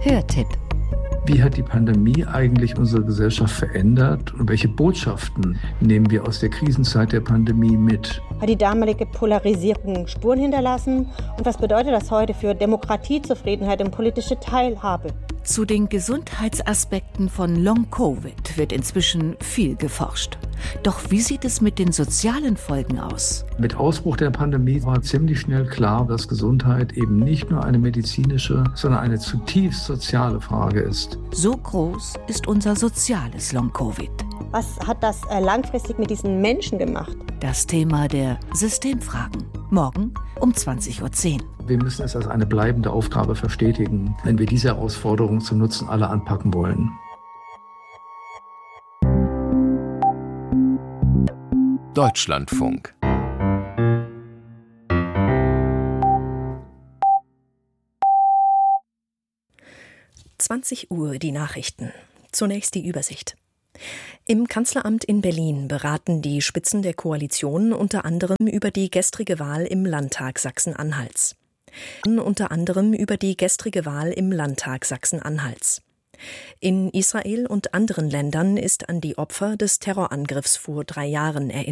Hörtipp. Wie hat die Pandemie eigentlich unsere Gesellschaft verändert und welche Botschaften nehmen wir aus der Krisenzeit der Pandemie mit? Hat die damalige Polarisierung Spuren hinterlassen? Und was bedeutet das heute für Demokratiezufriedenheit und politische Teilhabe? Zu den Gesundheitsaspekten von Long-Covid wird inzwischen viel geforscht. Doch wie sieht es mit den sozialen Folgen aus? Mit Ausbruch der Pandemie war ziemlich schnell klar, dass Gesundheit eben nicht nur eine medizinische, sondern eine zutiefst soziale Frage ist. So groß ist unser soziales Long-Covid. Was hat das langfristig mit diesen Menschen gemacht? Das Thema der Systemfragen. Morgen um 20:10 Uhr. Wir müssen es als eine bleibende Aufgabe verstetigen, wenn wir diese Herausforderung zum Nutzen aller anpacken wollen. Deutschlandfunk. Uhr die Nachrichten. Zunächst die Übersicht. Im Kanzleramt in Berlin beraten die Spitzen der Koalition unter anderem über die gestrige Wahl im Landtag Sachsen-Anhalts. In Israel und anderen Ländern ist an die Opfer des Terrorangriffs vor 3 Jahren erinnert.